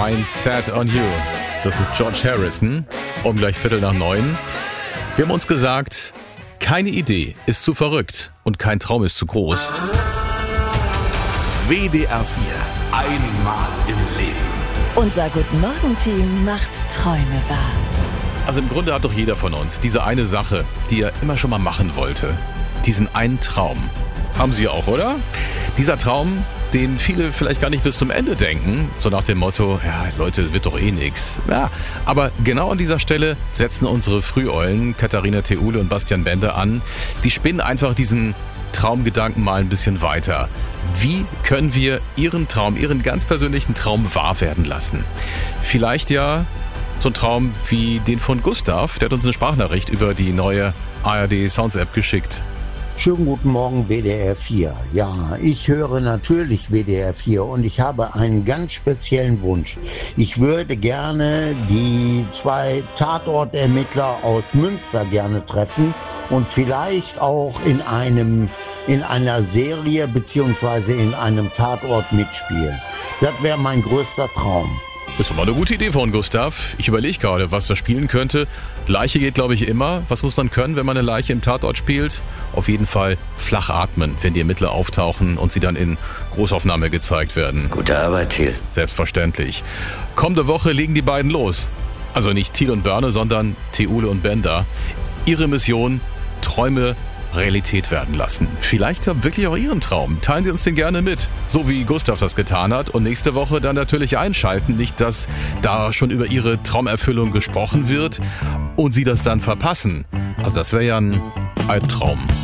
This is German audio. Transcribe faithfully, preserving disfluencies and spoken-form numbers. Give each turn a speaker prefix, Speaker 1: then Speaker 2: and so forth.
Speaker 1: Mind Set on You. Das ist George Harrison, um gleich Viertel nach neun. Wir haben uns gesagt, keine Idee ist zu verrückt und kein Traum ist zu groß.
Speaker 2: W D R vier, einmal im Leben.
Speaker 3: Unser Guten-Morgen-Team macht Träume wahr.
Speaker 1: Also im Grunde hat doch jeder von uns diese eine Sache, die er immer schon mal machen wollte. Diesen einen Traum. Haben Sie auch, oder? Dieser Traum, den viele vielleicht gar nicht bis zum Ende denken. So nach dem Motto, ja Leute, das wird doch eh nix. Ja, aber genau an dieser Stelle setzen unsere Früheulen, Katharina Theule und Bastian Bender an. Die spinnen einfach diesen Traumgedanken mal ein bisschen weiter. Wie können wir Ihren Traum, Ihren ganz persönlichen Traum wahr werden lassen? Vielleicht ja so ein Traum wie den von Gustav. Der hat uns eine Sprachnachricht über die neue A R D Sounds App geschickt.
Speaker 4: Schönen guten Morgen, W D R vier. Ja, ich höre natürlich W D R vier und ich habe einen ganz speziellen Wunsch. Ich würde gerne die zwei Tatortermittler aus Münster gerne treffen und vielleicht auch in einem in einer Serie beziehungsweise in einem Tatort mitspielen. Das wäre mein größter Traum.
Speaker 1: Das ist doch mal eine gute Idee von Gustav. Ich überlege gerade, was das spielen könnte. Leiche geht, glaube ich, immer. Was muss man können, wenn man eine Leiche im Tatort spielt? Auf jeden Fall flach atmen, wenn die Ermittler auftauchen und sie dann in Großaufnahme gezeigt werden.
Speaker 5: Gute Arbeit, Thiel.
Speaker 1: Selbstverständlich. Kommende Woche legen die beiden los. Also nicht Thiel und Börne, sondern Theule und Bender. Ihre Mission, Träume Realität werden lassen. Vielleicht ja wirklich auch Ihren Traum. Teilen Sie uns den gerne mit, so wie Gustav das getan hat. Und nächste Woche dann natürlich einschalten. Nicht, dass da schon über Ihre Traumerfüllung gesprochen wird und Sie das dann verpassen. Also das wäre ja ein Albtraum.